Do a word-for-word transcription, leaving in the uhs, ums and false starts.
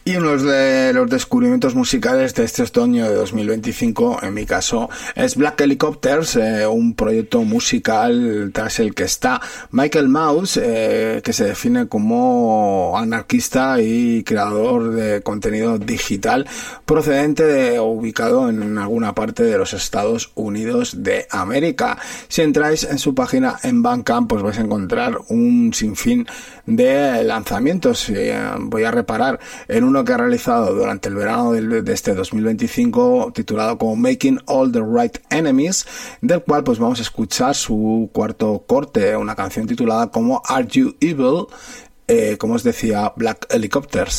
Y uno de los descubrimientos musicales de este otoño de dos mil veinticinco, en mi caso, es Black Helicopters, eh, un proyecto musical tras el que está Michael Mouse, eh, que se define como anarquista y creador de contenido digital procedente de o ubicado en alguna parte de los Estados Unidos de América. Si entráis en su página en Bandcamp, pues vais a encontrar un sinfín de lanzamientos. Eh, voy a reparar en uno que ha realizado durante el verano de, de este dos mil veinticinco, titulado como Making All the Right Enemies, del cual pues vamos a escuchar su cuarto corte, una canción titulada como Are You Evil, eh, como os decía, Black Helicopters.